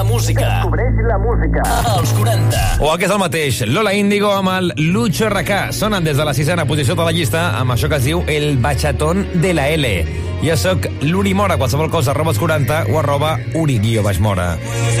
Música. Descobreix la música. Als 40. O el que és el mateix, Lola Índigo amb el Lucho RK. Sonen des de la 6a posició de la llista amb això que es diu el bachatón de la L. Jo sóc l'Uri Mora, qualsevol cosa, @els 40 o @Uri_Mora.